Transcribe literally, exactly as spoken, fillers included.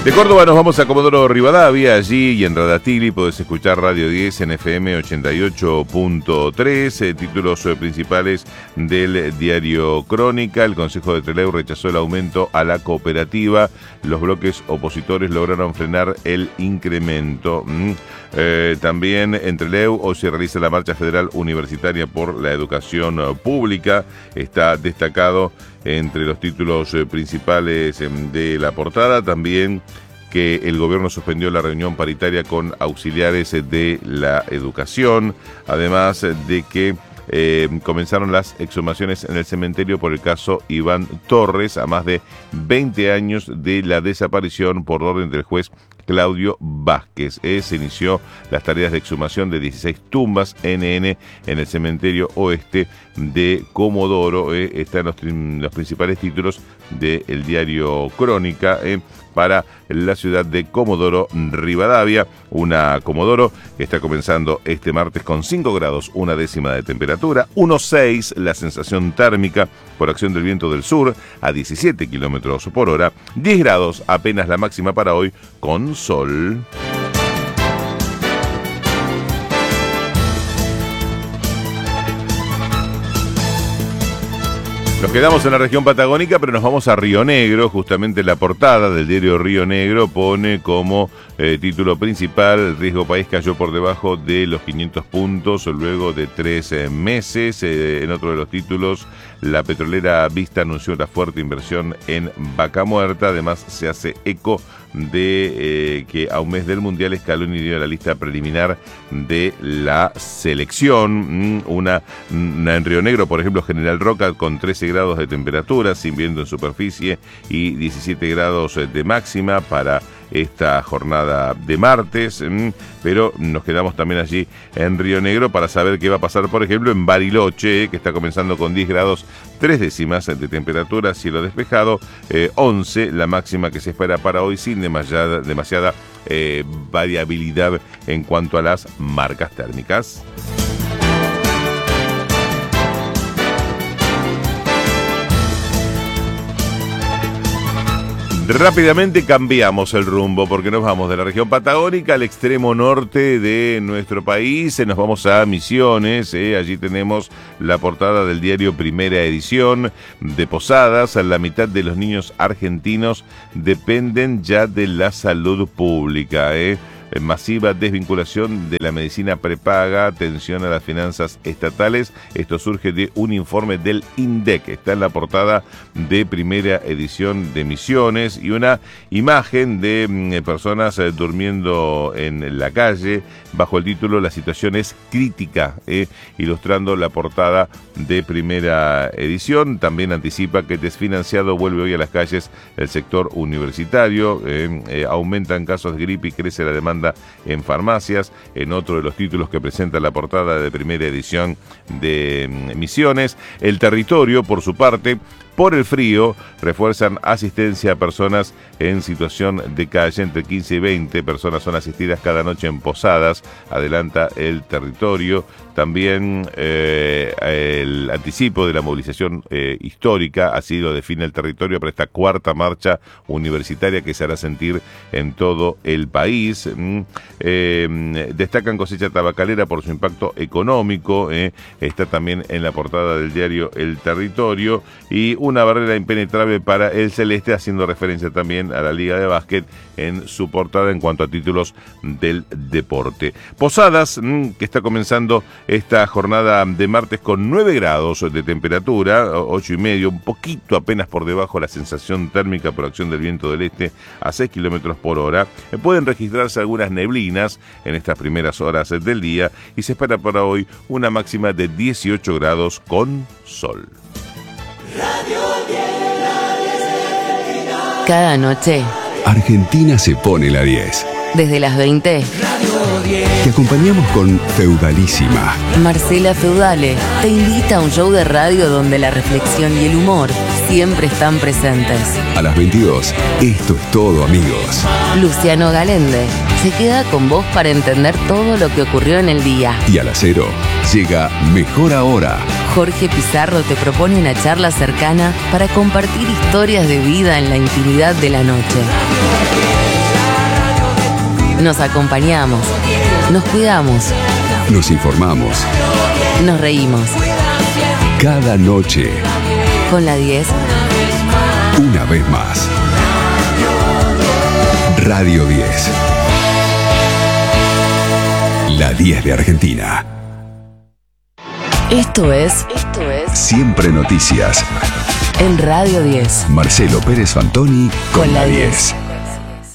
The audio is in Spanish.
De Córdoba nos vamos a Comodoro Rivadavia, allí y en Radatili podés escuchar Radio diez en F M ochenta y ocho punto tres, eh, títulos eh, principales del diario Crónica. El Consejo de Trelew rechazó el aumento a la cooperativa, los bloques opositores lograron frenar el incremento. Mm. Eh, también en Trelew hoy se realiza la Marcha Federal Universitaria por la Educación eh, Pública, está destacado entre los títulos eh, principales eh, de la portada. También que el gobierno suspendió la reunión paritaria con auxiliares eh, de la educación, además eh, de que eh, comenzaron las exhumaciones en el cementerio por el caso Iván Torres, a más de veinte años de la desaparición por orden del juez Claudio Vázquez. Eh, se inició las tareas de exhumación de dieciséis tumbas N N en el cementerio oeste de Comodoro. Eh, están los, los principales títulos del diario Crónica eh, para la ciudad de Comodoro Rivadavia. Una Comodoro que está comenzando este martes con cinco grados, una décima de temperatura, uno coma seis la sensación térmica por acción del viento del sur a diecisiete kilómetros por hora, diez grados apenas la máxima para hoy con sol. Nos quedamos en la región patagónica, pero nos vamos a Río Negro. Justamente la portada del diario Río Negro pone como eh, título principal: el riesgo país cayó por debajo de los quinientos puntos luego de tres eh, meses. Eh, en otro de los títulos, la petrolera Vista anunció la fuerte inversión en Vaca Muerta. Además, se hace eco de eh, que a un mes del Mundial Scaloni dio la lista preliminar de la selección. Una, una en Río Negro, por ejemplo, General Roca con trece grados de temperatura, sin viento en superficie y diecisiete grados de máxima para esta jornada de martes, pero nos quedamos también allí en Río Negro para saber qué va a pasar, por ejemplo, en Bariloche, que está comenzando con diez grados, tres décimas de temperatura, cielo despejado, eh, once la máxima que se espera para hoy, sin demasiada, demasiada eh, variabilidad en cuanto a las marcas térmicas. Rápidamente cambiamos el rumbo porque nos vamos de la región patagónica al extremo norte de nuestro país. Nos vamos a Misiones. Eh. Allí tenemos la portada del diario Primera Edición de Posadas. La mitad de los niños argentinos dependen ya de la salud pública. Eh. Masiva desvinculación de la medicina prepaga, atención a las finanzas estatales. Esto surge de un informe del INDEC. Está en la portada de Primera Edición de Misiones y una imagen de mm, personas eh, durmiendo en la calle bajo el título La situación es crítica, eh, ilustrando la portada de Primera Edición. También anticipa que desfinanciado vuelve hoy a las calles el sector universitario. Eh, eh, aumentan casos de gripe y crece la demanda en farmacias. En otro de los títulos que presenta la portada de Primera Edición de Misiones, el territorio, por su parte, por el frío, refuerzan asistencia a personas en situación de calle. Entre quince y veinte personas son asistidas cada noche en Posadas, adelanta el territorio. También eh, el anticipo de la movilización eh, histórica, así lo define el territorio para esta cuarta marcha universitaria que se hará sentir en todo el país. Mm, eh, destacan cosecha tabacalera por su impacto económico, eh, está también en la portada del diario El Territorio, y una barrera impenetrable para el Celeste, haciendo referencia también a la Liga de Básquet en su portada en cuanto a títulos del deporte. Posadas, mmm, que está comenzando esta jornada de martes con nueve grados de temperatura, ocho y medio, un poquito apenas por debajo la sensación térmica por acción del viento del este a seis kilómetros por hora. Pueden registrarse algunas neblinas en estas primeras horas del día y se espera para hoy una máxima de dieciocho grados con sol. Cada noche Argentina se pone la diez. Desde las veinte, Te acompañamos con Feudalísima. Marcela Feudale te invita a un show de radio donde la reflexión y el humor siempre están presentes. A las veintidós, Esto es todo, amigos. Luciano Galende se queda con vos para entender todo lo que ocurrió en el día. Y a las cero, llega Mejor Ahora, Jorge Pizarro te propone una charla cercana para compartir historias de vida en la intimidad de la noche. Nos acompañamos, nos cuidamos, Nos informamos. nos reímos. Cada noche, Con la diez, una vez más. Radio diez. La diez de Argentina. esto es, esto es Siempre noticias. en Radio diez. Marcelo Pérez Fantoni con, Con la la diez. diez.